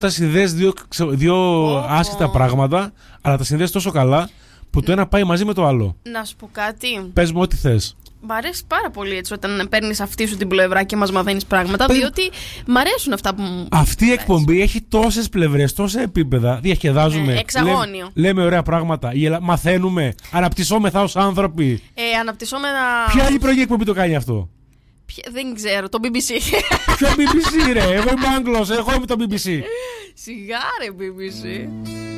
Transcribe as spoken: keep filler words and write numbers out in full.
Τα συνδέεις δύο, δύο oh. άσχετα πράγματα, αλλά τα συνδέεις τόσο καλά που το ένα πάει μαζί με το άλλο. Να σου πω κάτι. Πες μου ό,τι θες. Μ' αρέσει πάρα πολύ έτσι όταν παίρνεις αυτή σου την πλευρά και μας μαθαίνεις πράγματα, Παι... διότι μ' αρέσουν αυτά που μου. Αυτή η εκπομπή έχει τόσες πλευρές, τόσα επίπεδα. Διασκεδάζουμε. Ε, εξαγώνιο. Λέ, λέμε ωραία πράγματα. Μαθαίνουμε. Αναπτυσσόμεθα ως άνθρωποι. Ε, αναπτυσσόμεθα. Ποια άλλη πρωινή εκπομπή το κάνει αυτό? Δεν ξέρω, το μπι μπι σι. Ποιο μπι μπι σι ρε, εγώ είμαι Άγγλος, εγώ είμαι το μπι μπι σι. Σιγά ρε μπι μπι σι.